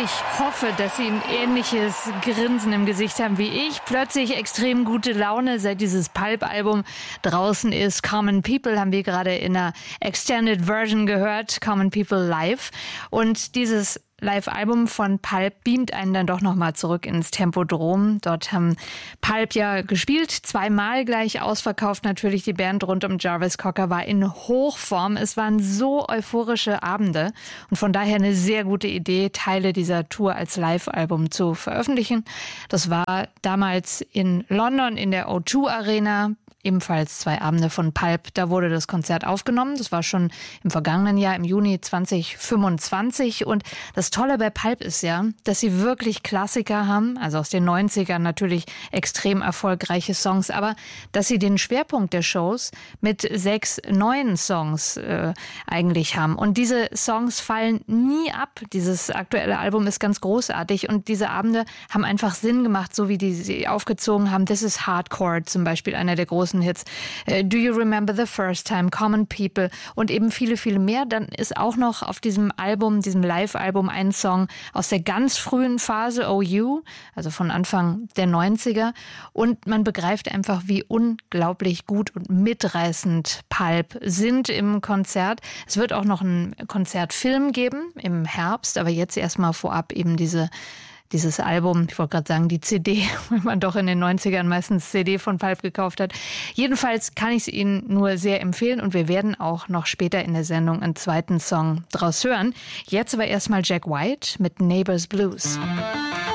ich hoffe, dass Sie ein ähnliches Grinsen im Gesicht haben wie ich. Plötzlich extrem gute Laune, seit dieses Pulp-Album draußen ist. Common People haben wir gerade in einer Extended Version gehört. Common People live. Und dieses Live-Album von Pulp beamt einen dann doch nochmal zurück ins Tempodrom. Dort haben Pulp ja gespielt, 2-mal gleich ausverkauft. Natürlich die Band rund um Jarvis Cocker war in Hochform. Es waren so euphorische Abende und von daher eine sehr gute Idee, Teile dieser Tour als Live-Album zu veröffentlichen. Das war damals in London in der O2 Arena. Ebenfalls 2 Abende von Pulp, da wurde das Konzert aufgenommen. Das war schon im vergangenen Jahr, im Juni 2025. Und das Tolle bei Pulp ist ja, dass sie wirklich Klassiker haben, also aus den 90ern natürlich extrem erfolgreiche Songs, aber dass sie den Schwerpunkt der Shows mit 6 neuen Songs eigentlich haben. Und diese Songs fallen nie ab. Dieses aktuelle Album ist ganz großartig und diese Abende haben einfach Sinn gemacht, so wie die sie aufgezogen haben. This is Hardcore zum Beispiel, einer der großen Hits. Do You Remember the First Time, Common People und eben viele, viele mehr. Dann ist auch noch auf diesem Album, diesem Live-Album ein Song aus der ganz frühen Phase, Oh You, also von Anfang der 90er. Und man begreift einfach, wie unglaublich gut und mitreißend Pulp sind im Konzert. Es wird auch noch einen Konzertfilm geben im Herbst, aber jetzt erstmal vorab eben dieses Album, ich wollte gerade sagen, die CD, wenn man doch in den 90ern meistens CD von Pulp gekauft hat. Jedenfalls kann ich es Ihnen nur sehr empfehlen und wir werden auch noch später in der Sendung einen zweiten Song draus hören. Jetzt aber erstmal Jack White mit Neighbors Blues.